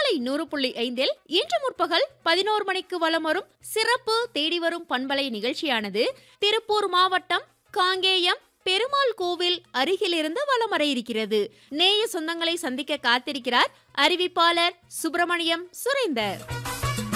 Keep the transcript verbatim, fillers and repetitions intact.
பண்பலை நூறு புள்ளி ஐந்தில் இன்று முற்பகல் பதினோரு மணிக்கு வலம் வரும் சிறப்பு தேடி வரும் பண்பலை நிகழ்ச்சியானது திருப்பூர் மாவட்டம் காங்கேயம் பெருமாள் கோவில் அருகிலிருந்து வலம் வர இருக்கிறது. நேய சொந்தங்களை சந்திக்க காத்திருக்கிறார் அறிவிப்பாளர் சுப்பிரமணியம் சுரேந்தர்.